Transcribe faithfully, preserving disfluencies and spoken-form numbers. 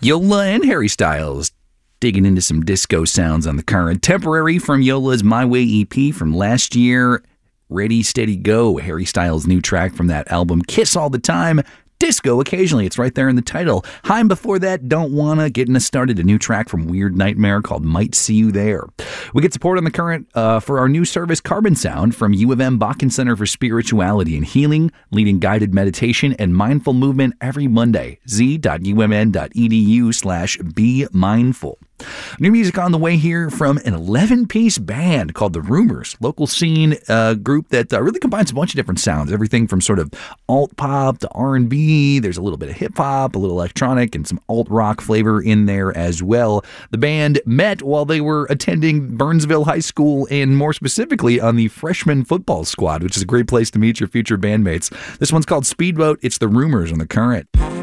Yola and Harry Styles digging into some disco sounds on the current. Temporary from Yola's My Way E P from last year. Ready, Steady, Go, Harry Styles' new track from that album. Kiss All the Time, Disco Occasionally. It's right there in the title. Haim before that, Don't Wanna, getting us started. A new track from Weird Nightmare called Might See You There. We get support on the current uh, for our new service, Carbon Sound, from U of M Bakken Center for Spirituality and Healing, leading guided meditation and mindful movement every Monday. z.umn.edu slash be mindful. New music on the way here from an eleven-piece band called The Rumors, local scene uh, group that uh, really combines a bunch of different sounds, everything from sort of alt-pop to R and B. There's a little bit of hip-hop, a little electronic, and some alt-rock flavor in there as well. The band met while they were attending Burnsville High School, and more specifically on the freshman football squad, which is a great place to meet your future bandmates. This one's called Speedboat. It's The Rumors on the current.